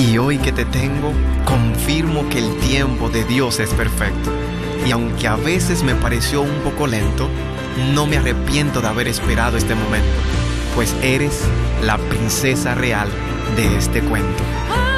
Y hoy que te tengo, confirmo que el tiempo de Dios es perfecto. Y aunque a veces me pareció un poco lento, no me arrepiento de haber esperado este momento, pues eres la princesa real de este cuento.